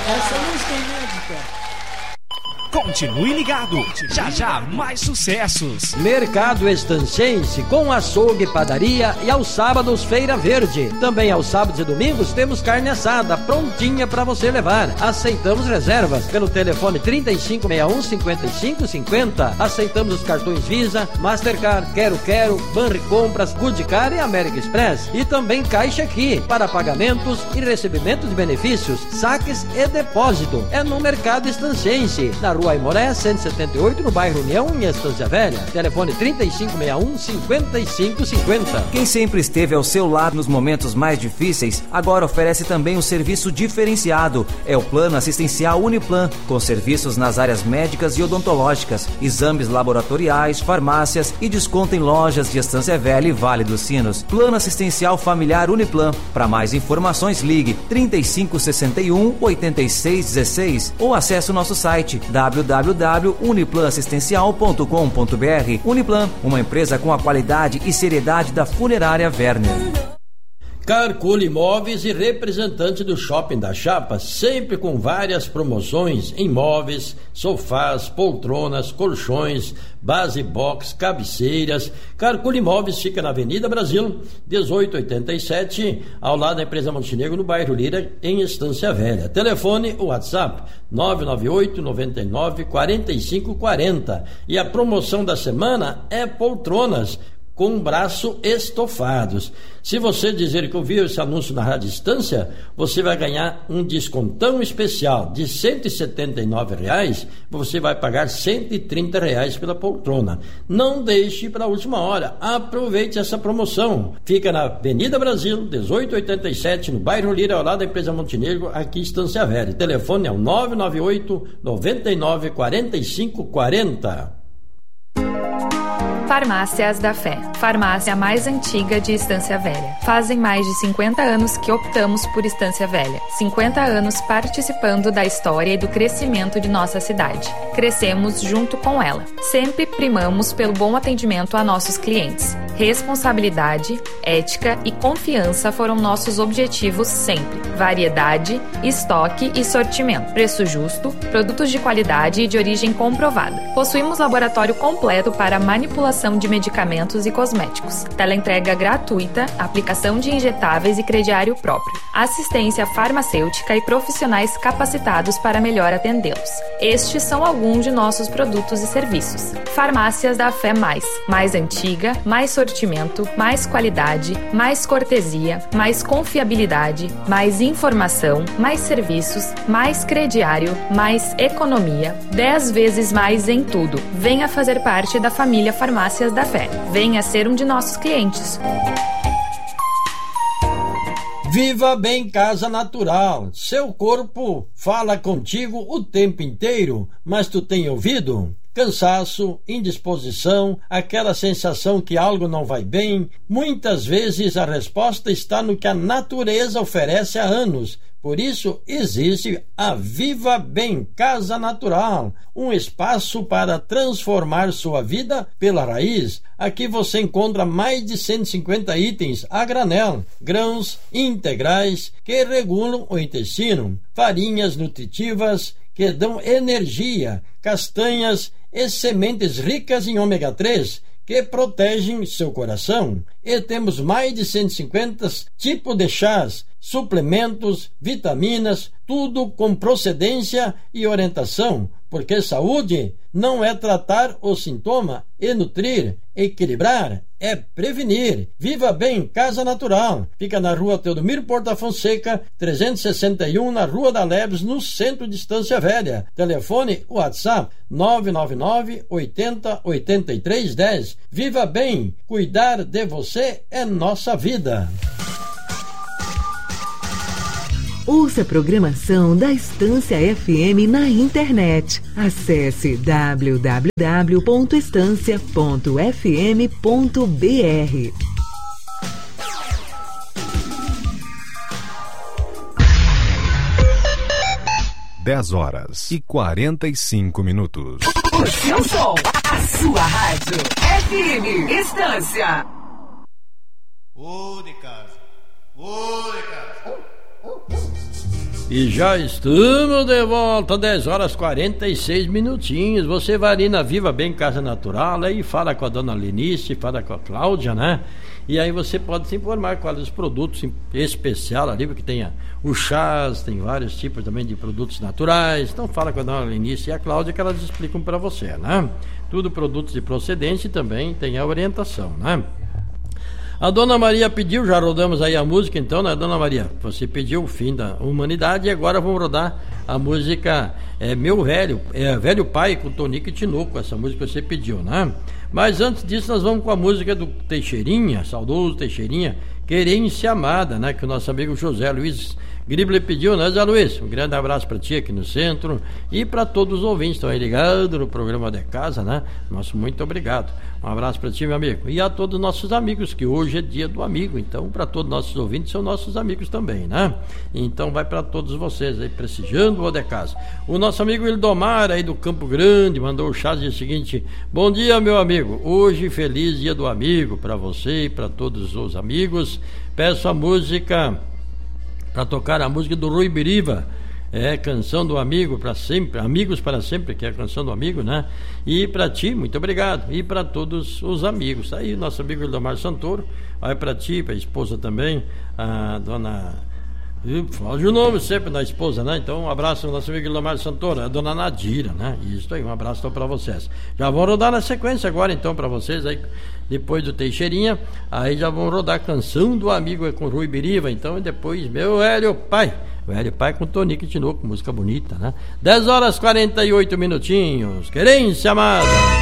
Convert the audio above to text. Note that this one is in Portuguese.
Essa música é inédita. Continue ligado, já mais sucessos. Mercado Estancense com açougue, padaria e aos sábados Feira Verde. Também aos sábados e domingos temos carne assada prontinha para você levar. Aceitamos reservas pelo telefone 3561-5550. Aceitamos os cartões Visa, Mastercard, Quero, Banricompras, Goodcar e American Express. E também Caixa Aqui para pagamentos e recebimento de benefícios, saques e depósito. É no Mercado Estancense, na Rua Aimoré, 178, no bairro União, em Estância Velha. Telefone 3561-5550. Quem sempre esteve ao seu lado nos momentos mais difíceis, agora oferece também um serviço diferenciado. É o Plano Assistencial Uniplan, com serviços nas áreas médicas e odontológicas, exames laboratoriais, farmácias e desconto em lojas de Estância Velha e Vale dos Sinos. Plano Assistencial Familiar Uniplan. Para mais informações, ligue 3561-8616 ou acesse o nosso site www.uniplanassistencial.com.br. Uniplan, uma empresa com a qualidade e seriedade da Funerária Werner. Carcule Imóveis e representante do Shopping da Chapa, sempre com várias promoções em móveis, sofás, poltronas, colchões, base box, cabeceiras. Carcule Imóveis fica na Avenida Brasil, 1887, ao lado da empresa Montenegro, no bairro Lira, em Estância Velha. Telefone, WhatsApp, 998-99-4540. E a promoção da semana é poltronas com braço estofados. Se você dizer que ouviu esse anúncio na Rádio Estância, você vai ganhar um descontão especial de R$ 179, você vai pagar R$ 130 pela poltrona. Não deixe para a última hora, aproveite essa promoção. Fica na Avenida Brasil, 1887, no bairro Lira, ao lado da empresa Montenegro, aqui em Estância Velha. O telefone é o 998-99-4540. Farmácias da Fé, farmácia mais antiga de Estância Velha. Fazem mais de 50 anos que optamos por Estância Velha. 50 anos participando da história e do crescimento de nossa cidade. Crescemos junto com ela. Sempre primamos pelo bom atendimento a nossos clientes. Responsabilidade, ética e confiança foram nossos objetivos sempre. Variedade, estoque e sortimento. Preço justo, produtos de qualidade e de origem comprovada. Possuímos laboratório completo para manipulação de medicamentos e cosméticos, teleentrega gratuita, aplicação de injetáveis e crediário próprio, assistência farmacêutica e profissionais capacitados para melhor atendê-los. Estes são alguns de nossos produtos e serviços. Farmácias da Fé mais antiga, mais sortimento, mais qualidade, mais cortesia, mais confiabilidade, mais informação, mais serviços, mais crediário, mais economia, 10 vezes mais em tudo. Venha fazer parte da família Farmácias da Fé. Venha ser um de nossos clientes. Viva Bem Casa Natural. Seu corpo fala contigo o tempo inteiro, mas tu tem ouvido? Cansaço, indisposição, aquela sensação que algo não vai bem. Muitas vezes a resposta está no que a natureza oferece há anos. Por isso existe a Viva Bem Casa Natural, um espaço para transformar sua vida pela raiz. Aqui você encontra mais de 150 itens a granel, grãos integrais que regulam o intestino, farinhas nutritivas que dão energia, castanhas e sementes ricas em ômega 3 que protegem seu coração. E temos mais de 150 tipos de chás, suplementos, vitaminas, tudo com procedência e orientação, porque saúde não é tratar o sintoma e nutrir, equilibrar, é prevenir. Viva Bem Casa Natural. Fica na Rua Teodomiro Porta Fonseca, 361, na Rua da Leves, no centro de Estância Velha. Telefone WhatsApp 999 80 83 10. Viva Bem, cuidar de você é nossa vida. Ouça a programação da Estância FM na internet. Acesse www.estancia.fm.br. 10h45. O seu som, a sua rádio. FM Estância. Ô de casa. E já estamos de volta, 10 horas 46 minutinhos. Você vai ali na Viva Bem Casa Natural, aí fala com a dona Lenice, fala com a Cláudia, né? E aí você pode se informar quais os produtos especial ali, porque tem os chás, tem vários tipos também de produtos naturais. Então fala com a dona Lenice e a Cláudia que elas explicam para você, né? Tudo produtos de procedência e também tem a orientação, né? A Dona Maria pediu, já rodamos aí a música então, né, Dona Maria? Você pediu o fim da humanidade e agora vamos rodar a música Meu Velho, Velho Pai com Tonico e Tinoco, essa música que você pediu, né? Mas antes disso nós vamos com a música do Teixeirinha, saudoso Teixeirinha, Querência Amada, né? Que o nosso amigo José Luiz Gribler pediu, né, Zé Luiz? Um grande abraço para ti aqui no centro e para todos os ouvintes que estão aí ligados no programa de casa, né? Nosso muito obrigado. Um abraço para ti, meu amigo. E a todos os nossos amigos, que hoje é dia do amigo. Então, para todos os nossos ouvintes, são nossos amigos também, né? Então, vai para todos vocês aí, prestigiando o de casa. O nosso amigo Ildomar, aí do Campo Grande, mandou o chat o seguinte: bom dia, meu amigo. Hoje, feliz dia do amigo para você e para todos os amigos. Peço a música, para tocar a música do Rui Biriva, Canção do Amigo para Sempre, Amigos para Sempre, que é a Canção do Amigo, né? E para ti, muito obrigado, e para todos os amigos. Aí nosso amigo Ildomar Santoro, vai para ti, para a esposa também, a dona... Fala o nome sempre da esposa, né? Então um abraço ao nosso amigo Ildomar Santoro, a dona Nadira, né? Isso aí, um abraço então para vocês. Já vão rodar na sequência agora então para vocês aí, depois do Teixeirinha, aí já vão rodar a Canção do Amigo com Rui Biriva, então, e depois Meu Velho Pai com Tonico e Tinoco, música bonita, né? 10 horas 48 minutinhos, Querência Amada.